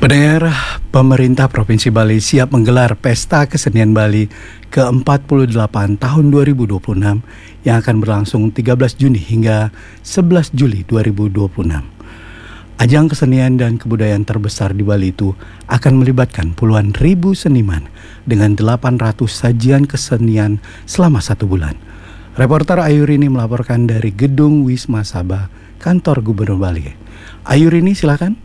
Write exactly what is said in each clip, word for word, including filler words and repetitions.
Pendengar, pemerintah Provinsi Bali siap menggelar Pesta Kesenian Bali ke empat puluh delapan tahun dua ribu dua puluh enam yang akan berlangsung tiga belas Juni hingga sebelas Juli dua ribu dua puluh enam. Ajang kesenian dan kebudayaan terbesar di Bali itu akan melibatkan puluhan ribu seniman dengan delapan ratus sajian kesenian selama satu bulan. Reporter Ayurini melaporkan dari Gedung Wisma Sabah, kantor Gubernur Bali. Ayurini, silakan.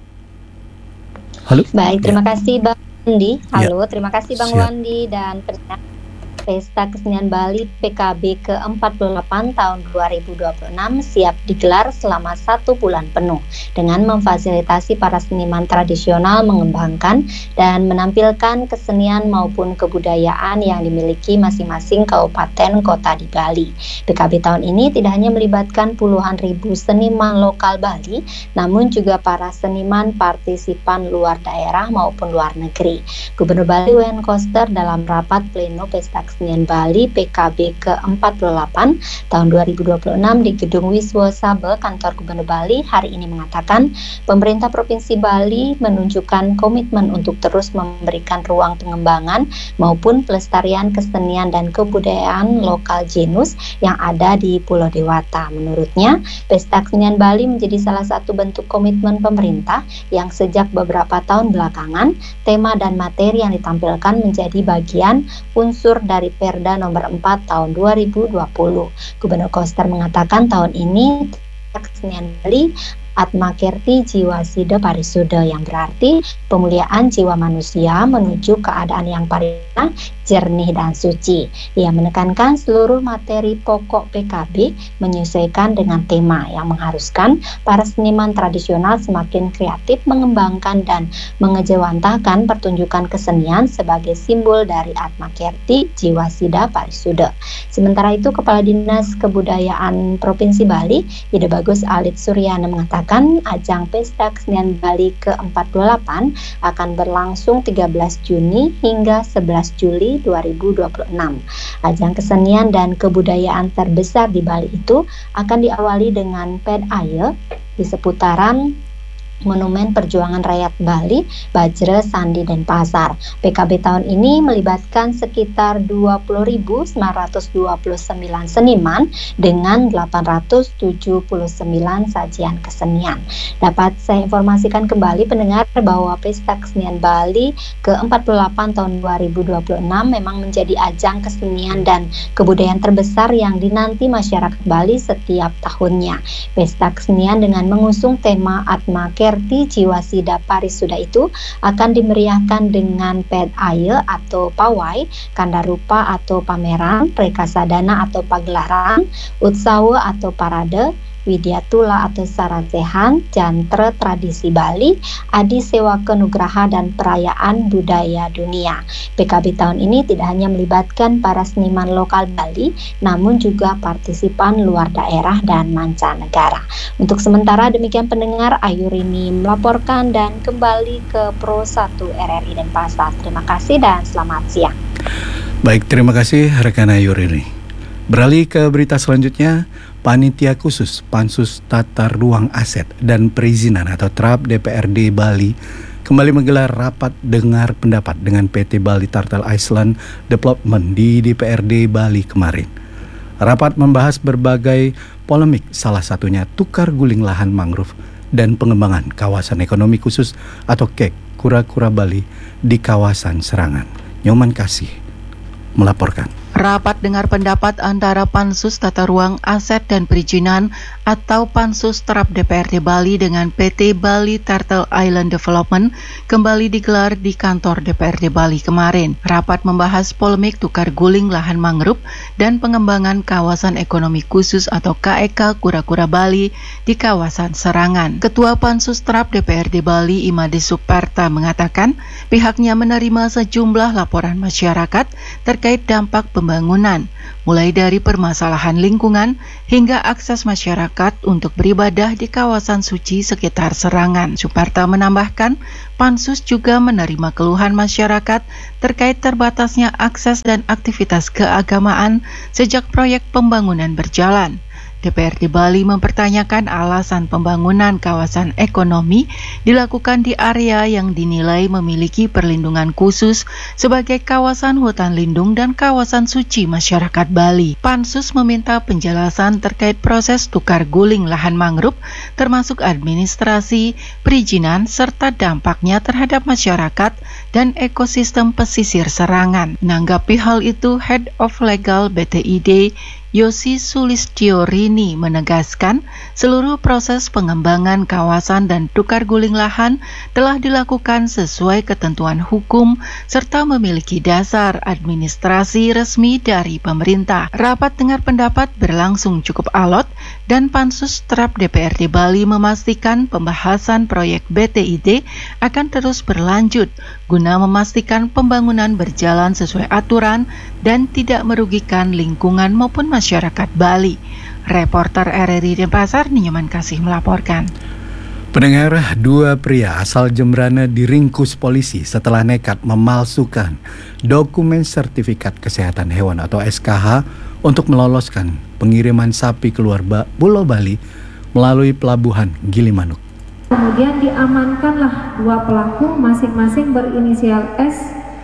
Halo. Baik, terima ya. kasih Bang Wandi. Halo, ya. terima kasih Bang Siap. Wandi dan pendengar. Pesta Kesenian Bali P K B ke empat puluh delapan tahun dua ribu dua puluh enam siap digelar selama satu bulan penuh dengan memfasilitasi para seniman tradisional mengembangkan dan menampilkan kesenian maupun kebudayaan yang dimiliki masing-masing kabupaten kota di Bali. P K B tahun ini tidak hanya melibatkan puluhan ribu seniman lokal Bali, namun juga para seniman partisipan luar daerah maupun luar negeri. Gubernur Bali Wayne Koster dalam rapat pleno Pesta Kesenian Bali P K B ke empat puluh delapan tahun dua ribu dua puluh enam di Gedung Wisma Sabah, kantor Gubernur Bali hari ini mengatakan pemerintah Provinsi Bali menunjukkan komitmen untuk terus memberikan ruang pengembangan maupun pelestarian kesenian dan kebudayaan lokal genus yang ada di Pulau Dewata. Menurutnya, Pesta Kesenian Bali menjadi salah satu bentuk komitmen pemerintah yang sejak beberapa tahun belakangan tema dan materi yang ditampilkan menjadi bagian unsur dari Perda nomor empat tahun dua ribu dua puluh. Gubernur Koster mengatakan tahun ini Kesenian Bali Atma Kerti Jiwa Sida Parisuda, yang berarti pemuliaan jiwa manusia menuju keadaan yang paripurna, jernih dan suci. Ia menekankan seluruh materi pokok P K B menyesuaikan dengan tema yang mengharuskan para seniman tradisional semakin kreatif mengembangkan dan mengejawantahkan pertunjukan kesenian sebagai simbol dari Atma Kerti Jiwa Sida Parisuda. Sementara itu, Kepala Dinas Kebudayaan Provinsi Bali, Ida Bagus Alit Suryana, mengatakan ajang Pesta Kesenian Bali ke empat puluh delapan akan berlangsung tiga belas Juni hingga sebelas Juli dua ribu dua puluh enam. Ajang kesenian dan kebudayaan terbesar di Bali itu akan diawali dengan P E D A Y E di seputaran Monumen Perjuangan Rakyat Bali, Bajra, Sandi, dan Pasar. P K B tahun ini melibatkan sekitar dua puluh ribu sembilan ratus dua puluh sembilan seniman dengan delapan ratus tujuh puluh sembilan sajian kesenian. Dapat saya informasikan kembali pendengar bahwa Pesta Kesenian Bali ke empat puluh delapan tahun dua ribu dua puluh enam memang menjadi ajang kesenian dan kebudayaan terbesar yang dinanti masyarakat Bali setiap tahunnya. Pesta kesenian dengan mengusung tema Atma Kerti Jiwa Sida Parisuda itu akan dimeriahkan dengan P E D A Y E atau pawai, kandarupa atau pameran, prekasadana atau pagelaran, utsawa atau parade, widyatula atau sarasehan, jantre tradisi Bali, adi sewa kenugraha dan perayaan budaya dunia. P K B tahun ini tidak hanya melibatkan para seniman lokal Bali, namun juga partisipan luar daerah dan mancanegara. Untuk sementara demikian pendengar, Ayurini melaporkan dan kembali ke Pro satu R R I Denpasar. Terima kasih dan selamat siang. Baik, terima kasih rekan Ayurini. Beralih ke berita selanjutnya, Panitia Khusus Pansus Tata Ruang Aset dan Perizinan atau T R A P D P R D Bali kembali menggelar rapat dengar pendapat dengan P T Bali Turtle Island Development di D P R D Bali kemarin. Rapat membahas berbagai polemik, salah satunya tukar guling lahan mangrove dan pengembangan kawasan ekonomi khusus atau K E K Kura-Kura Bali di kawasan Serangan. Nyoman Kasih melaporkan. Rapat dengar pendapat antara Pansus Tata Ruang Aset dan Perizinan atau Pansus T R A P D P R D Bali dengan P T Bali Turtle Island Development kembali digelar di kantor D P R D Bali kemarin. Rapat membahas polemik tukar guling lahan mangrove dan pengembangan kawasan ekonomi khusus atau K E K Kura-Kura Bali di kawasan Serangan. Ketua Pansus T R A P D P R D Bali Imade Suparta mengatakan pihaknya menerima sejumlah laporan masyarakat terkait dampak pembangunan, mulai dari permasalahan lingkungan hingga akses masyarakat untuk beribadah di kawasan suci sekitar Serangan. Suparta menambahkan, Pansus juga menerima keluhan masyarakat terkait terbatasnya akses dan aktivitas keagamaan sejak proyek pembangunan berjalan. D P R D Bali mempertanyakan alasan pembangunan kawasan ekonomi dilakukan di area yang dinilai memiliki perlindungan khusus sebagai kawasan hutan lindung dan kawasan suci masyarakat Bali. Pansus meminta penjelasan terkait proses tukar guling lahan mangrove, termasuk administrasi, perizinan, serta dampaknya terhadap masyarakat dan ekosistem pesisir Serangan. Menanggapi hal itu, Head of Legal B T I D Yosi Sulistiorini menegaskan seluruh proses pengembangan kawasan dan tukar guling lahan telah dilakukan sesuai ketentuan hukum serta memiliki dasar administrasi resmi dari pemerintah. Rapat dengar pendapat berlangsung cukup alot dan Pansus Trap D P R D Bali memastikan pembahasan proyek B T I D akan terus berlanjut guna memastikan pembangunan berjalan sesuai aturan dan tidak merugikan lingkungan maupun masyarakat Bali. Reporter R R I Denpasar, Ninyoman Kasih melaporkan. Pendengar, dua pria asal Jembrana diringkus polisi setelah nekat memalsukan dokumen sertifikat kesehatan hewan atau S K H untuk meloloskan pengiriman sapi keluar Pulau Bali melalui pelabuhan Gilimanuk. Kemudian diamankanlah dua pelaku masing-masing berinisial S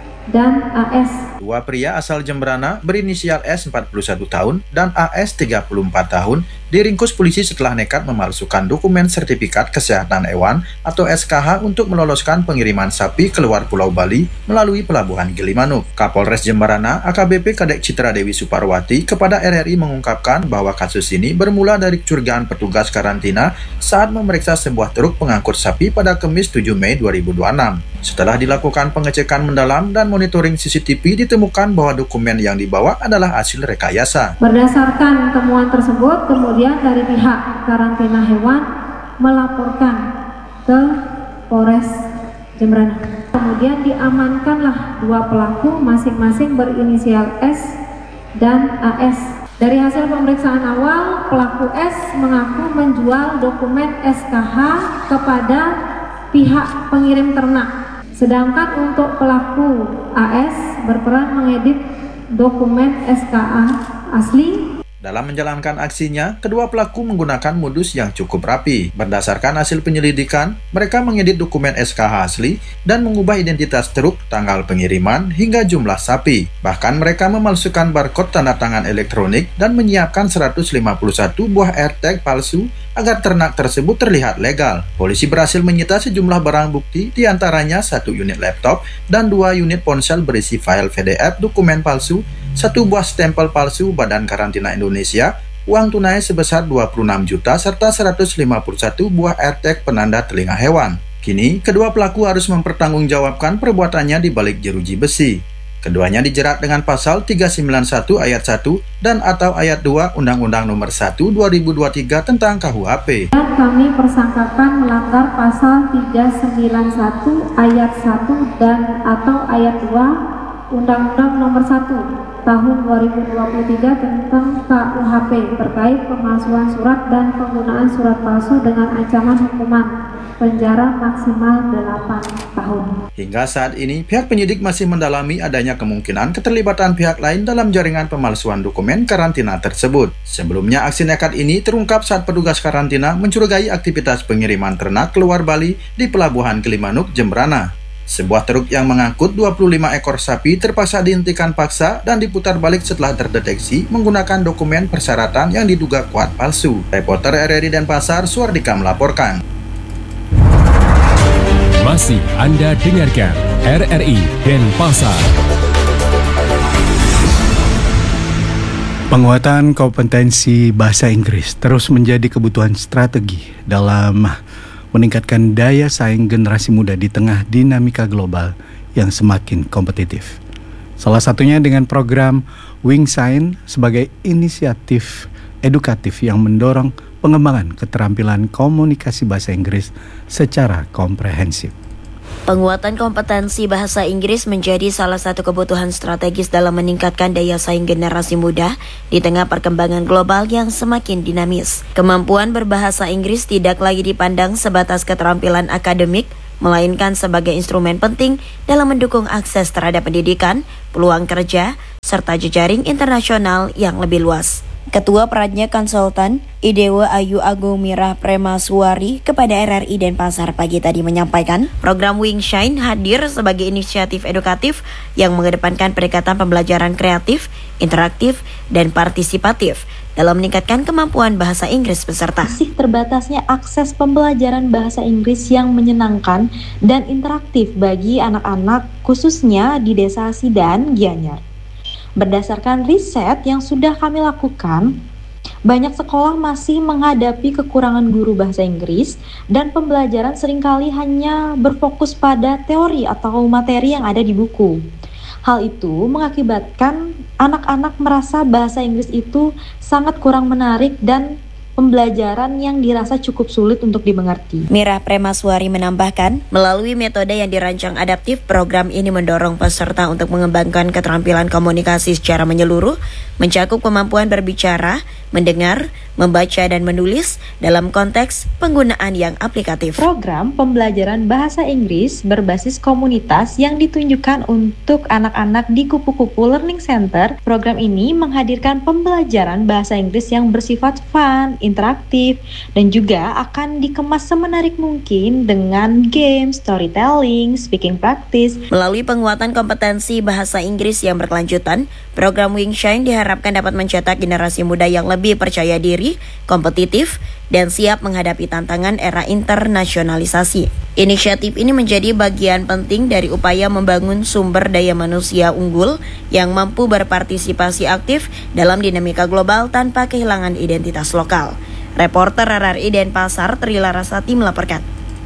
dan A S. Dua pria asal Jembrana berinisial S empat puluh satu tahun dan A S tiga puluh empat tahun diringkus polisi setelah nekat memalsukan dokumen sertifikat kesehatan hewan atau S K H untuk meloloskan pengiriman sapi keluar Pulau Bali melalui pelabuhan Gilimanuk. Kapolres Jembrana A K B P Kadek Citra Dewi Suparwati kepada R R I mengungkapkan bahwa kasus ini bermula dari kecurigaan petugas karantina saat memeriksa sebuah truk pengangkut sapi pada Kamis tujuh Mei dua ribu dua puluh enam. Setelah dilakukan pengecekan mendalam dan monitoring C C T V, ditemukan bahwa dokumen yang dibawa adalah hasil rekayasa. Berdasarkan temuan tersebut, kemudian dari pihak karantina hewan melaporkan ke Polres Jembrana. Kemudian diamankanlah dua pelaku masing-masing berinisial S dan A S. Dari hasil pemeriksaan awal, pelaku S mengaku menjual dokumen S K H kepada pihak pengirim ternak. Sedangkan untuk pelaku A S berperan mengedit dokumen S K A asli. Dalam menjalankan aksinya, kedua pelaku menggunakan modus yang cukup rapi. Berdasarkan hasil penyelidikan, mereka mengedit dokumen S K H asli dan mengubah identitas truk, tanggal pengiriman, hingga jumlah sapi. Bahkan mereka memalsukan barcode tanda tangan elektronik dan menyiapkan seratus lima puluh satu buah AirTag palsu agar ternak tersebut terlihat legal. Polisi berhasil menyita sejumlah barang bukti, diantaranya satu unit laptop dan dua unit ponsel berisi file P D F dokumen palsu, satu buah stempel palsu Badan Karantina Indonesia, uang tunai sebesar dua puluh enam juta, serta seratus lima puluh satu buah AirTag penanda telinga hewan. Kini, kedua pelaku harus mempertanggungjawabkan perbuatannya di balik jeruji besi. Keduanya dijerat dengan pasal tiga sembilan satu ayat satu dan atau ayat dua Undang-Undang Nomor satu dua ribu dua puluh tiga tentang K U H P. Dan kami persangkakan melanggar pasal tiga sembilan satu ayat satu dan atau ayat dua Undang-Undang Nomor satu Tahun dua ribu dua puluh tiga tentang K U H P terkait pemalsuan surat dan penggunaan surat palsu dengan ancaman hukuman penjara maksimal delapan tahun. Hingga saat ini, pihak penyidik masih mendalami adanya kemungkinan keterlibatan pihak lain dalam jaringan pemalsuan dokumen karantina tersebut. Sebelumnya, aksi nekat ini terungkap saat petugas karantina mencurigai aktivitas pengiriman ternak keluar Bali di pelabuhan Gilimanuk, Jembrana. Sebuah truk yang mengangkut dua puluh lima ekor sapi terpaksa dihentikan paksa dan diputar balik setelah terdeteksi menggunakan dokumen persyaratan yang diduga kuat palsu. Reporter R R I Denpasar, Suardika melaporkan. Masih Anda dengarkan R R I Denpasar. Penguatan kompetensi bahasa Inggris terus menjadi kebutuhan strategi dalam meningkatkan daya saing generasi muda di tengah dinamika global yang semakin kompetitif. Salah satunya dengan program WingSign sebagai inisiatif edukatif yang mendorong pengembangan keterampilan komunikasi bahasa Inggris secara komprehensif. Penguatan kompetensi bahasa Inggris menjadi salah satu kebutuhan strategis dalam meningkatkan daya saing generasi muda di tengah perkembangan global yang semakin dinamis. Kemampuan berbahasa Inggris tidak lagi dipandang sebatas keterampilan akademik, melainkan sebagai instrumen penting dalam mendukung akses terhadap pendidikan, peluang kerja, serta jejaring internasional yang lebih luas. Ketua Pradnya Konsultan Idewa Ayu Agung Mirah Premaswari kepada R R I Denpasar pagi tadi menyampaikan program Wing Shine hadir sebagai inisiatif edukatif yang mengedepankan pendekatan pembelajaran kreatif, interaktif, dan partisipatif dalam meningkatkan kemampuan bahasa Inggris peserta. Masih terbatasnya akses pembelajaran bahasa Inggris yang menyenangkan dan interaktif bagi anak-anak khususnya di Desa Sidan, Gianyar. Berdasarkan riset yang sudah kami lakukan, banyak sekolah masih menghadapi kekurangan guru bahasa Inggris dan pembelajaran seringkali hanya berfokus pada teori atau materi yang ada di buku. Hal itu mengakibatkan anak-anak merasa bahasa Inggris itu sangat kurang menarik dan pembelajaran yang dirasa cukup sulit untuk dimengerti. Mirah Premaswari menambahkan, melalui metode yang dirancang adaptif, program ini mendorong peserta untuk mengembangkan keterampilan komunikasi secara menyeluruh, mencakup kemampuan berbicara, mendengar, membaca, dan menulis dalam konteks penggunaan yang aplikatif. Program pembelajaran bahasa Inggris berbasis komunitas yang ditunjukkan untuk anak-anak di kupu-kupu Learning Center. Program ini menghadirkan pembelajaran bahasa Inggris yang bersifat fun, interaktif, dan juga akan dikemas semenarik mungkin dengan game, storytelling, speaking practice. Melalui penguatan kompetensi bahasa Inggris yang berkelanjutan, program Wing Shine diharapkan dapat mencetak generasi muda yang lebih percaya diri, kompetitif, dan siap menghadapi tantangan era internasionalisasi. Inisiatif ini menjadi bagian penting dari upaya membangun sumber daya manusia unggul yang mampu berpartisipasi aktif dalam dinamika global tanpa kehilangan identitas lokal. Reporter R R I Denpasar, Tri Larasati melaporkan.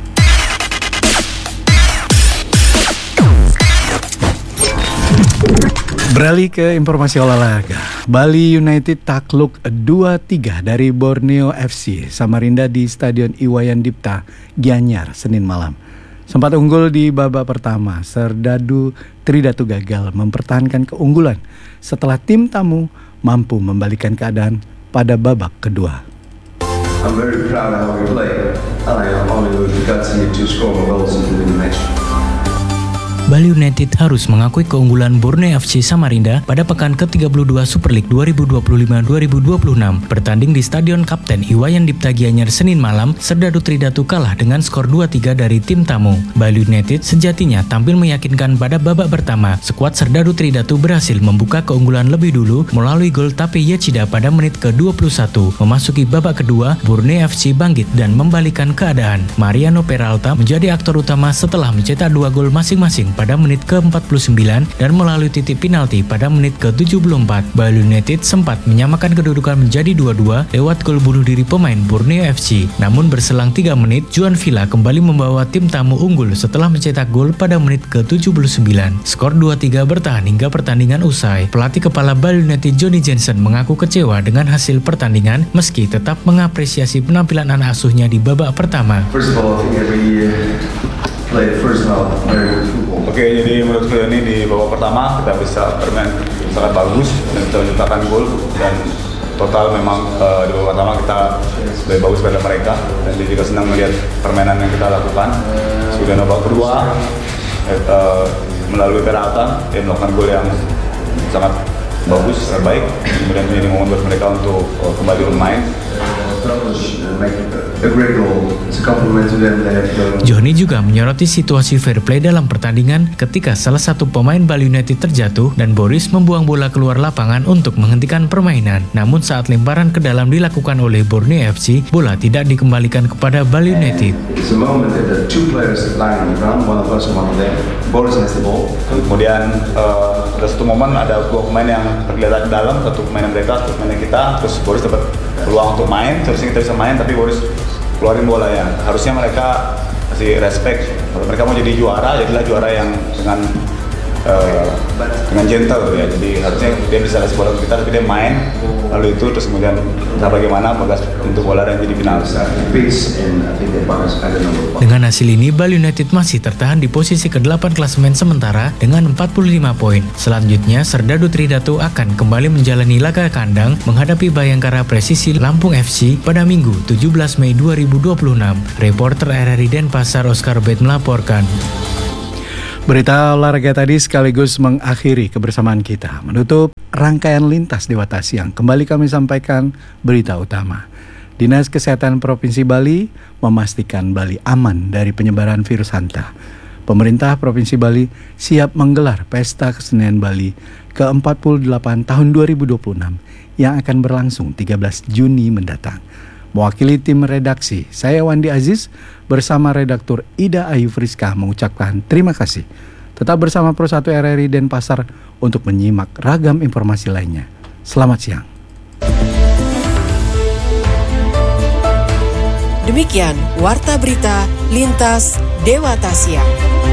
Beralih ke informasi olahraga. Bali United takluk dua tiga dari Borneo F C Samarinda di Stadion Iwayan Dipta, Gianyar, Senin malam. Sempat unggul di babak pertama, Serdadu Tridatu gagal mempertahankan keunggulan setelah tim tamu mampu membalikan keadaan pada babak kedua. I'm very proud of how we played. I only got to score more goals in the match. Bali United harus mengakui keunggulan Borneo F C Samarinda pada pekan ke tiga puluh dua Super League dua ribu dua puluh lima dua ribu dua puluh enam. Bertanding di Stadion Kapten Iwayan Dipta Gianyar Senin malam, Serdadu Tridatu kalah dengan skor dua tiga dari tim tamu. Bali United sejatinya tampil meyakinkan pada babak pertama. Skuad Serdadu Tridatu berhasil membuka keunggulan lebih dulu melalui gol Tape Yachida pada menit ke dua puluh satu. Memasuki babak kedua, Borneo F C bangkit dan membalikan keadaan. Mariano Peralta menjadi aktor utama setelah mencetak dua gol masing-masing pada menit ke empat puluh sembilan dan melalui titik penalti pada menit ke tujuh puluh empat. Bali United sempat menyamakan kedudukan menjadi dua dua lewat gol bunuh diri pemain Borneo F C. Namun berselang tiga menit, Juan Villa kembali membawa tim tamu unggul setelah mencetak gol pada menit ke tujuh puluh sembilan. Skor dua tiga bertahan hingga pertandingan usai. Pelatih kepala Bali United Johnny Jensen mengaku kecewa dengan hasil pertandingan meski tetap mengapresiasi penampilan anak asuhnya di babak pertama. First of all, I think every play first half very good football. Oke, jadi menurutku ini di babak pertama kita bisa bermain sangat bagus dan kita menciptakan gol, dan total memang uh, di babak pertama kita lebih bagus pada mereka, dan dia juga senang melihat permainan yang kita lakukan. Kemudian babak kedua uh, melalui Peralta dia melakukan gol yang sangat bagus, sangat baik. Kemudian menjadi momen buat mereka untuk uh, kembali bermain. Johnny juga menyoroti situasi fair play dalam pertandingan ketika salah satu pemain Bali United terjatuh dan Boris membuang bola keluar lapangan untuk menghentikan permainan. Namun saat lemparan ke dalam dilakukan oleh Borneo F C, bola tidak dikembalikan kepada Bali United. Kemudian uh, ada satu momen ada dua pemain yang tergeletak ke dalam, satu pemain mereka, satu pemain kita, terus Boris dapat peluang untuk main, terusnya kita bisa main, tapi Boris keluarin bola yang harusnya mereka kasih respect. Kalau mereka mau jadi juara, jadilah juara yang dengan uh, dengan gentle ya. Jadi harusnya dia bisa kasih bola ke kita, tapi dia main lalu itu terus kemudian entah bagaimana bagas untuk bola yang jadi final. Dengan hasil ini, Bali United masih tertahan di posisi kedelapan klasemen sementara dengan empat puluh lima poin. Selanjutnya, Serdadu Tridatu akan kembali menjalani laga kandang menghadapi Bayangkara Presisi Lampung F C pada Minggu tujuh belas Mei dua ribu dua puluh enam. Reporter R R I Denpasar Oscar Bet melaporkan. Berita olahraga tadi sekaligus mengakhiri kebersamaan kita. Menutup rangkaian lintas Dewata Siang, kembali kami sampaikan berita utama. Dinas Kesehatan Provinsi Bali memastikan Bali aman dari penyebaran virus hanta. Pemerintah Provinsi Bali siap menggelar Pesta Kesenian Bali ke empat puluh delapan tahun dua ribu dua puluh enam yang akan berlangsung tiga belas Juni mendatang. Mewakili tim redaksi, saya Wandi Aziz bersama redaktur Ida Ayu Friska mengucapkan terima kasih. Tetap bersama Pro satu R R I Denpasar untuk menyimak ragam informasi lainnya. Selamat siang. Demikian Warta Berita Lintas Dewata Siang.